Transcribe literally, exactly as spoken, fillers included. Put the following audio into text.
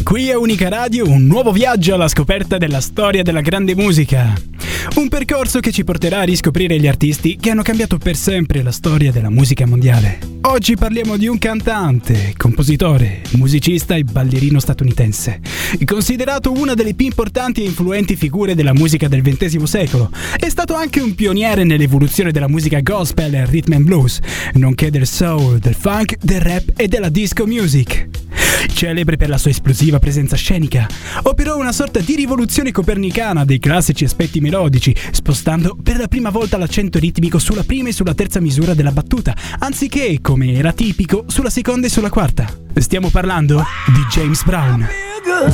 Qui è Unica Radio, un nuovo viaggio alla scoperta della storia della grande musica. Un percorso che ci porterà a riscoprire gli artisti che hanno cambiato per sempre la storia della musica mondiale. Oggi parliamo di un cantante, compositore, musicista e ballerino statunitense, considerato una delle più importanti e influenti figure della musica del ventesimo secolo. È stato anche un pioniere nell'evoluzione della musica gospel e rhythm and blues, nonché del soul, del funk, del rap e della disco music. Celebre per la sua esplosiva presenza scenica, operò una sorta di rivoluzione copernicana dei classici aspetti melodici, spostando per la prima volta l'accento ritmico sulla prima e sulla terza misura della battuta, anziché, come era tipico, sulla seconda e sulla quarta. Stiamo parlando di James Brown.